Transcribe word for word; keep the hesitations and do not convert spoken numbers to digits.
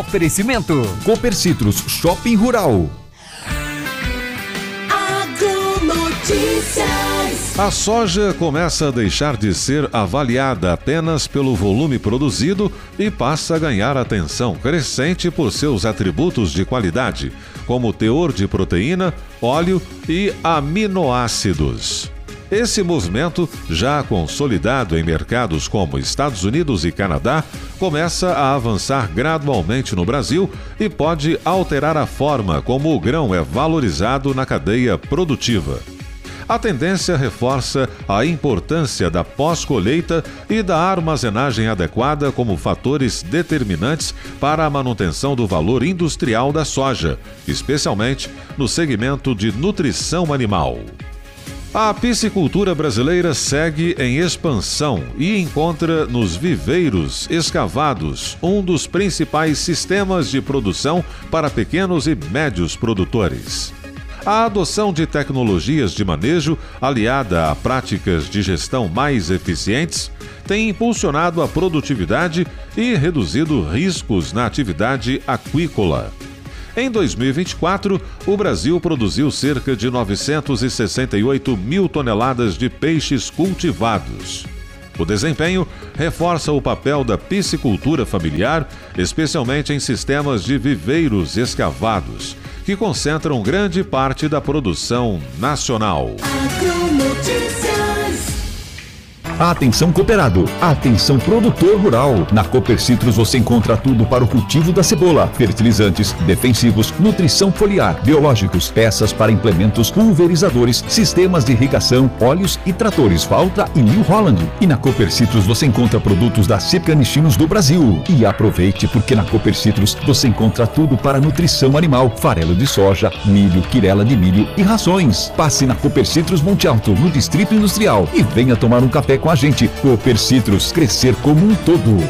Oferecimento Cooper Citrus Shopping Rural. A soja começa a deixar de ser avaliada apenas pelo volume produzido e passa a ganhar atenção crescente por seus atributos de qualidade, como teor de proteína, óleo e aminoácidos. Esse movimento, já consolidado em mercados como Estados Unidos e Canadá, começa a avançar gradualmente no Brasil e pode alterar a forma como o grão é valorizado na cadeia produtiva. A tendência reforça a importância da pós-colheita e da armazenagem adequada como fatores determinantes para a manutenção do valor industrial da soja, especialmente no segmento de nutrição animal. A piscicultura brasileira segue em expansão e encontra nos viveiros escavados um dos principais sistemas de produção para pequenos e médios produtores. A adoção de tecnologias de manejo, aliada a práticas de gestão mais eficientes, tem impulsionado a produtividade e reduzido riscos na atividade aquícola. Em dois mil e vinte e quatro, o Brasil produziu cerca de novecentos e sessenta e oito mil toneladas de peixes cultivados. O desempenho reforça o papel da piscicultura familiar, especialmente em sistemas de viveiros escavados, que concentram grande parte da produção nacional. Atenção cooperado, atenção produtor rural. Na Cooper Citrus você encontra tudo para o cultivo da cebola: fertilizantes, defensivos, nutrição foliar, biológicos, peças para implementos, pulverizadores, sistemas de irrigação, óleos e tratores Valtra e New Holland. E na Cooper Citrus você encontra produtos da Canichinos do Brasil. E aproveite, porque na Cooper Citrus você encontra tudo para nutrição animal: farelo de soja, milho, quirela de milho e rações. Passe na Cooper Citrus Monte Alto, no Distrito Industrial, e venha tomar um café com a gente. Cooper Citrus, crescer como um todo.